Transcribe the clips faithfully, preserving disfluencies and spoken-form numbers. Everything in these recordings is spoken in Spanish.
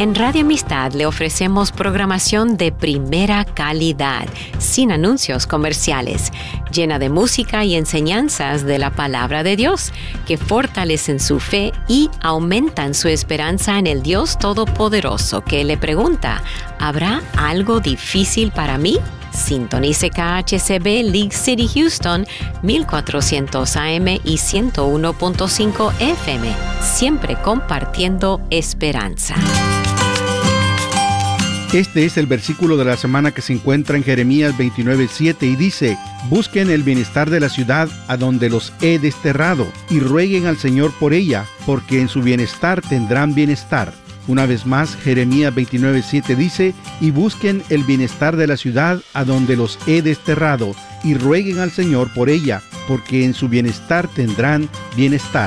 En Radio Amistad le ofrecemos programación de primera calidad, sin anuncios comerciales, llena de música y enseñanzas de la palabra de Dios, que fortalecen su fe y aumentan su esperanza en el Dios Todopoderoso, que le pregunta, ¿habrá algo difícil para mí? Sintonice K H C B League City Houston, mil cuatrocientos A M y ciento uno punto cinco F M, siempre compartiendo esperanza. Este es el versículo de la semana que se encuentra en Jeremías veintinueve siete y dice: busquen el bienestar de la ciudad a donde los he desterrado y rueguen al Señor por ella, porque en su bienestar tendrán bienestar. Una vez más, Jeremías veintinueve siete dice: y busquen el bienestar de la ciudad a donde los he desterrado y rueguen al Señor por ella, porque en su bienestar tendrán bienestar.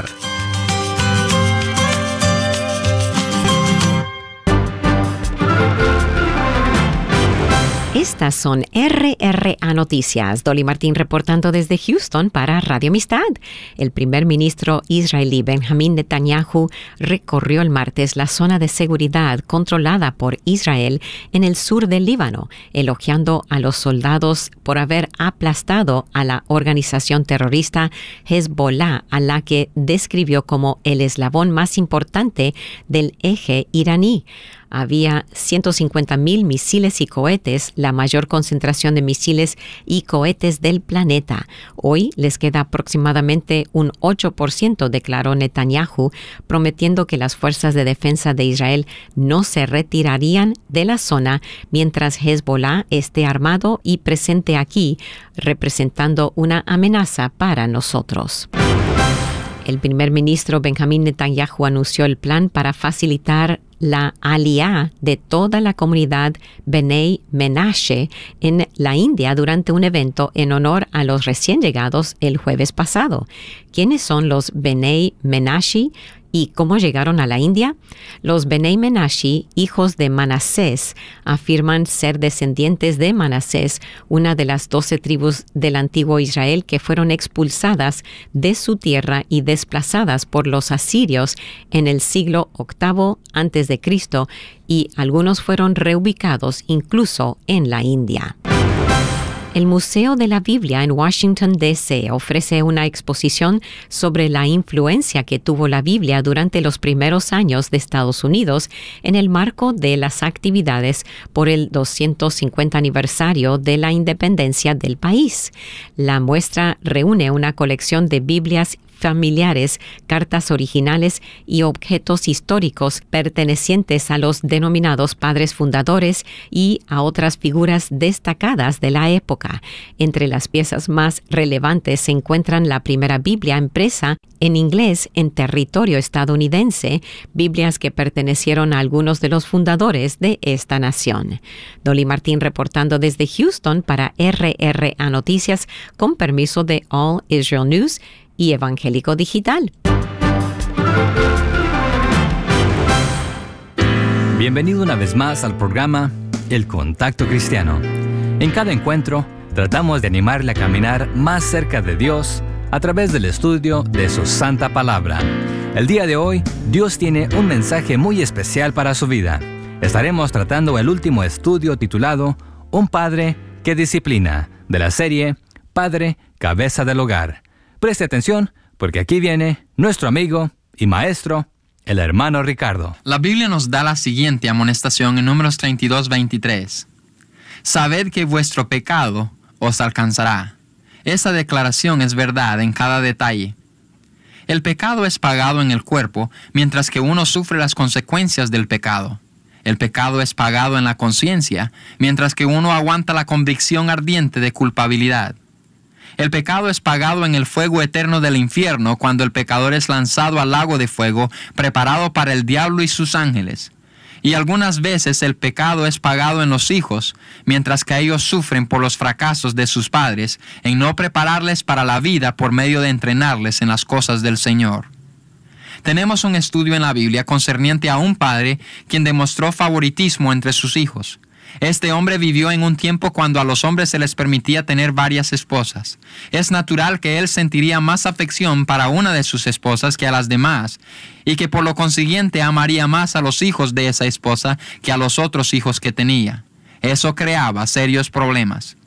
Estas son R R A Noticias. Dolly Martín reportando desde Houston para Radio Amistad. El primer ministro israelí Benjamín Netanyahu recorrió el martes la zona de seguridad controlada por Israel en el sur del Líbano, elogiando a los soldados por haber aplastado a la organización terrorista Hezbollah, a la que describió como el eslabón más importante del eje iraní. Había ciento cincuenta mil misiles y cohetes, la mayor concentración de misiles y cohetes del planeta. Hoy les queda aproximadamente un ocho por ciento, declaró Netanyahu, prometiendo que las fuerzas de defensa de Israel no se retirarían de la zona mientras Hezbollah esté armado y presente aquí, representando una amenaza para nosotros. El primer ministro Benjamín Netanyahu anunció el plan para facilitar la aliyá de toda la comunidad Bnei Menashe en la India durante un evento en honor a los recién llegados el jueves pasado. ¿Quiénes son los Bnei Menashe y cómo llegaron a la India? Los Bnei Menashe, hijos de Manasés, afirman ser descendientes de Manasés, una de las doce tribus del antiguo Israel que fueron expulsadas de su tierra y desplazadas por los asirios en el siglo octavo antes de Cristo, y algunos fueron reubicados incluso en la India. El Museo de la Biblia en Washington, D C ofrece una exposición sobre la influencia que tuvo la Biblia durante los primeros años de Estados Unidos en el marco de las actividades por el doscientos cincuenta aniversario de la independencia del país. La muestra reúne una colección de Biblias familiares, cartas originales y objetos históricos pertenecientes a los denominados padres fundadores y a otras figuras destacadas de la época. Entre las piezas más relevantes se encuentran la primera Biblia impresa en inglés en territorio estadounidense, Biblias que pertenecieron a algunos de los fundadores de esta nación. Dolly Martín reportando desde Houston para R R A Noticias, con permiso de All Israel News y Evangélico Digital. Bienvenido una vez más al programa El Contacto Cristiano. En cada encuentro, tratamos de animarle a caminar más cerca de Dios a través del estudio de su Santa Palabra. El día de hoy, Dios tiene un mensaje muy especial para su vida. Estaremos tratando el último estudio titulado Un Padre que Disciplina, de la serie Padre, Cabeza del Hogar. Preste atención, porque aquí viene nuestro amigo y maestro, el hermano Ricardo. La Biblia nos da la siguiente amonestación en Números treinta y dos, veintitrés. Sabed que vuestro pecado os alcanzará. Esa declaración es verdad en cada detalle. El pecado es pagado en el cuerpo, mientras que uno sufre las consecuencias del pecado. El pecado es pagado en la conciencia, mientras que uno aguanta la convicción ardiente de culpabilidad. El pecado es pagado en el fuego eterno del infierno cuando el pecador es lanzado al lago de fuego preparado para el diablo y sus ángeles. Y algunas veces el pecado es pagado en los hijos, mientras que ellos sufren por los fracasos de sus padres en no prepararles para la vida por medio de entrenarles en las cosas del Señor. Tenemos un estudio en la Biblia concerniente a un padre quien demostró favoritismo entre sus hijos. Este hombre vivió en un tiempo cuando a los hombres se les permitía tener varias esposas. Es natural que él sentiría más afección para una de sus esposas que a las demás, y que por lo consiguiente amaría más a los hijos de esa esposa que a los otros hijos que tenía. Eso creaba serios problemas.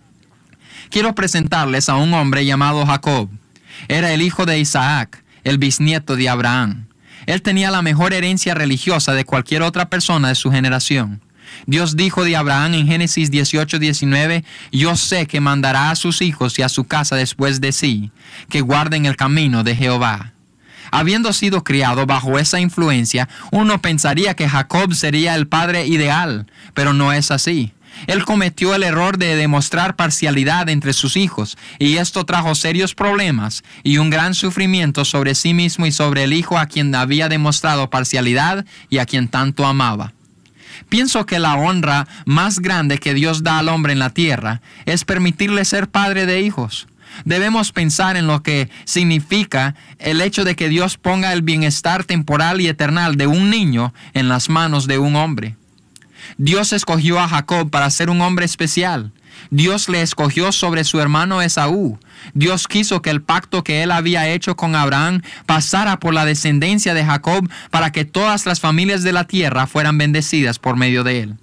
Quiero presentarles a un hombre llamado Jacob. Era el hijo de Isaac, el bisnieto de Abraham. Él tenía la mejor herencia religiosa de cualquier otra persona de su generación. Dios dijo de Abraham en Génesis dieciocho diecinueve, yo sé que mandará a sus hijos y a su casa después de sí, que guarden el camino de Jehová. Habiendo sido criado bajo esa influencia, uno pensaría que Jacob sería el padre ideal, pero no es así. Él cometió el error de demostrar parcialidad entre sus hijos, y esto trajo serios problemas y un gran sufrimiento sobre sí mismo y sobre el hijo a quien había demostrado parcialidad y a quien tanto amaba. Pienso que la honra más grande que Dios da al hombre en la tierra es permitirle ser padre de hijos. Debemos pensar en lo que significa el hecho de que Dios ponga el bienestar temporal y eternal de un niño en las manos de un hombre. Dios escogió a Jacob para ser un hombre especial. Dios le escogió sobre su hermano Esaú. Dios quiso que el pacto que él había hecho con Abraham pasara por la descendencia de Jacob para que todas las familias de la tierra fueran bendecidas por medio de él.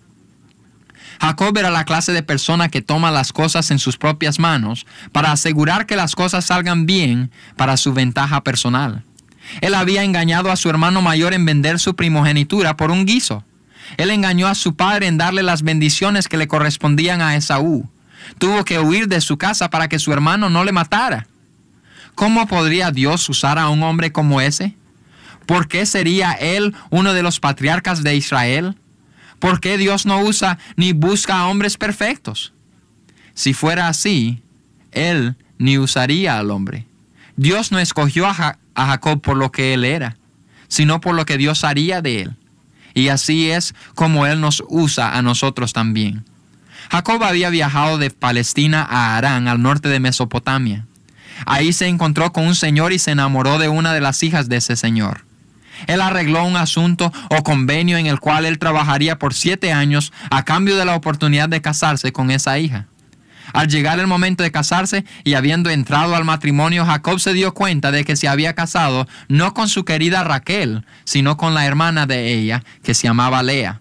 Jacob era la clase de persona que toma las cosas en sus propias manos para asegurar que las cosas salgan bien para su ventaja personal. Él había engañado a su hermano mayor en vender su primogenitura por un guiso. Él engañó a su padre en darle las bendiciones que le correspondían a Esaú. Tuvo que huir de su casa para que su hermano no le matara. ¿Cómo podría Dios usar a un hombre como ese? ¿Por qué sería él uno de los patriarcas de Israel? ¿Por qué Dios no usa ni busca a hombres perfectos? Si fuera así, él ni usaría al hombre. Dios no escogió a, ja- a Jacob por lo que él era, sino por lo que Dios haría de él. Y así es como él nos usa a nosotros también. Jacob había viajado de Palestina a Harán, al norte de Mesopotamia. Ahí se encontró con un señor y se enamoró de una de las hijas de ese señor. Él arregló un asunto o convenio en el cual él trabajaría por siete años a cambio de la oportunidad de casarse con esa hija. Al llegar el momento de casarse y habiendo entrado al matrimonio, Jacob se dio cuenta de que se había casado no con su querida Raquel, sino con la hermana de ella, que se llamaba Lea.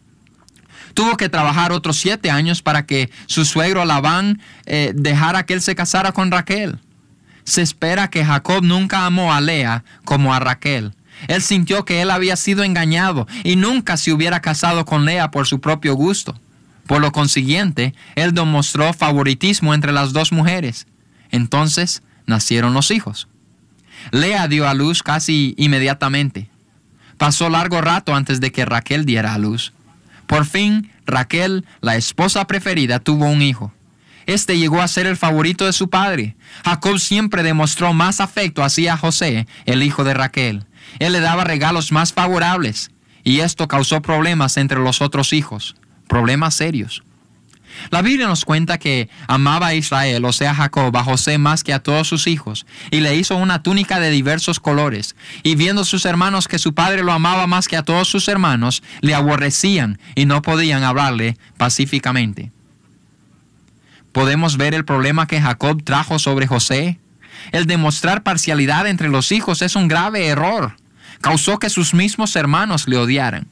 Tuvo que trabajar otros siete años para que su suegro Labán eh, dejara que él se casara con Raquel. Se espera que Jacob nunca amó a Lea como a Raquel. Él sintió que él había sido engañado y nunca se hubiera casado con Lea por su propio gusto. Por lo consiguiente, él demostró favoritismo entre las dos mujeres. Entonces nacieron los hijos. Lea dio a luz casi inmediatamente. Pasó largo rato antes de que Raquel diera a luz. Por fin, Raquel, la esposa preferida, tuvo un hijo. Este llegó a ser el favorito de su padre. Jacob siempre demostró más afecto hacia José, el hijo de Raquel. Él le daba regalos más favorables, y esto causó problemas entre los otros hijos. Problemas serios. La Biblia nos cuenta que amaba a Israel, o sea Jacob, a José más que a todos sus hijos, y le hizo una túnica de diversos colores. Y viendo sus hermanos que su padre lo amaba más que a todos sus hermanos, le aborrecían y no podían hablarle pacíficamente. ¿Podemos ver el problema que Jacob trajo sobre José? El demostrar parcialidad entre los hijos es un grave error. Causó que sus mismos hermanos le odiaran.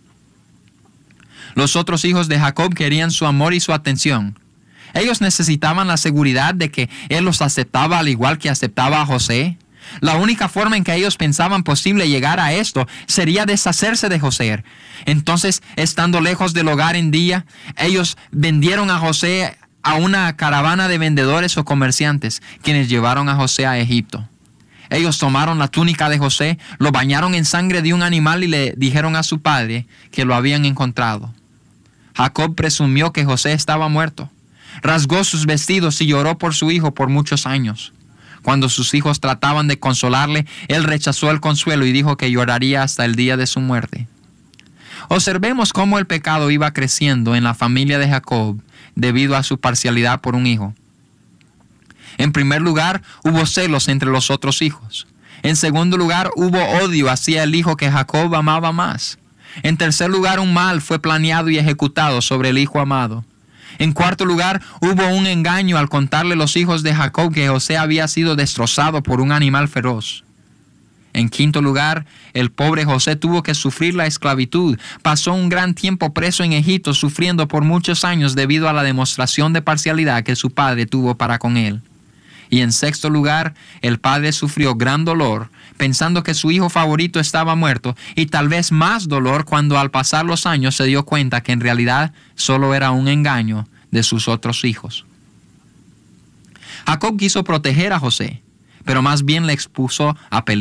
Los otros hijos de Jacob querían su amor y su atención. Ellos necesitaban la seguridad de que él los aceptaba al igual que aceptaba a José. La única forma en que ellos pensaban posible llegar a esto sería deshacerse de José. Entonces, estando lejos del hogar en día, ellos vendieron a José a una caravana de vendedores o comerciantes, quienes llevaron a José a Egipto. Ellos tomaron la túnica de José, lo bañaron en sangre de un animal y le dijeron a su padre que lo habían encontrado. Jacob presumió que José estaba muerto. Rasgó sus vestidos y lloró por su hijo por muchos años. Cuando sus hijos trataban de consolarle, él rechazó el consuelo y dijo que lloraría hasta el día de su muerte. Observemos cómo el pecado iba creciendo en la familia de Jacob debido a su parcialidad por un hijo. En primer lugar, hubo celos entre los otros hijos. En segundo lugar, hubo odio hacia el hijo que Jacob amaba más. En tercer lugar, un mal fue planeado y ejecutado sobre el hijo amado. En cuarto lugar, hubo un engaño al contarle a los hijos de Jacob que José había sido destrozado por un animal feroz. En quinto lugar, el pobre José tuvo que sufrir la esclavitud. Pasó un gran tiempo preso en Egipto, sufriendo por muchos años debido a la demostración de parcialidad que su padre tuvo para con él. Y en sexto lugar, el padre sufrió gran dolor, pensando que su hijo favorito estaba muerto, y tal vez más dolor cuando al pasar los años se dio cuenta que en realidad solo era un engaño de sus otros hijos. Jacob quiso proteger a José, pero más bien le expuso a peligro.